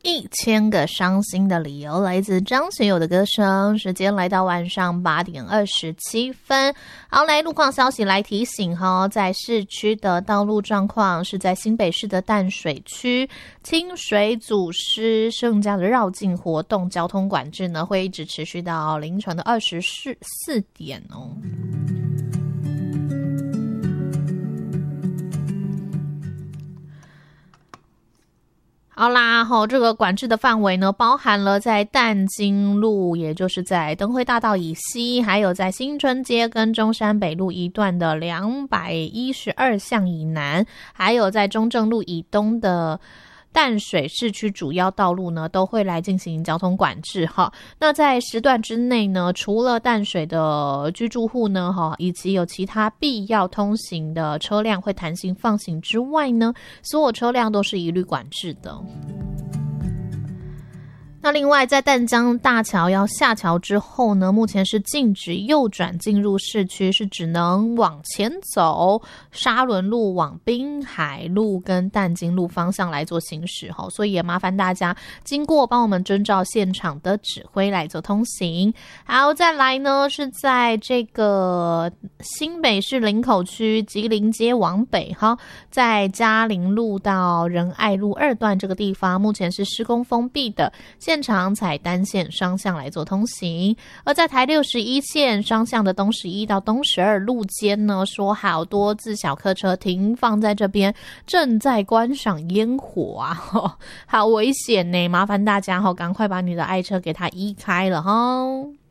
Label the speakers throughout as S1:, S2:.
S1: 1000个伤心的理由，来自张学友的歌声。时间来到晚上8点27分。好，来路况消息来提醒哈，在市区的道路状况是在新北市的淡水区清水祖师圣家的绕境活动，交通管制呢会一直持续到凌晨的24点哦。好啦，这个管制的范围呢，包含了在淡金路，也就是在灯辉大道以西，还有在新春街跟中山北路一段的212巷以南，还有在中正路以东的淡水市区主要道路呢，都会来进行交通管制哈。那在时段之内呢，除了淡水的居住户呢，以及有其他必要通行的车辆会弹性放行之外呢，所有车辆都是一律管制的。那另外在淡江大桥要下桥之后呢，目前是禁止右转进入市区，是只能往前走沙仑路往滨海路跟淡金路方向来做行驶，所以也麻烦大家经过帮我们遵照现场的指挥来做通行。好，再来呢是在这个新北市林口区吉林街往北，在嘉陵路到仁爱路2段这个地方目前是施工封闭的，现场采单线双向来做通行。而在台61线双向的东11到东12路间呢，说好多自小客车停放在这边，正在观赏烟火啊，好危险呢！麻烦大家赶快把你的爱车给它移开了哈。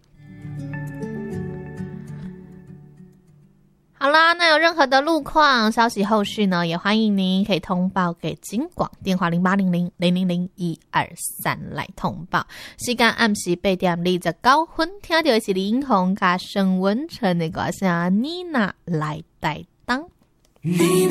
S1: 好啦，那有任何的路况消息后续呢，也欢迎您可以通报给警广，电话0800000123来通报。时间暗时8点29分，听到的是林红加沈文成的歌声，妮娜来带当。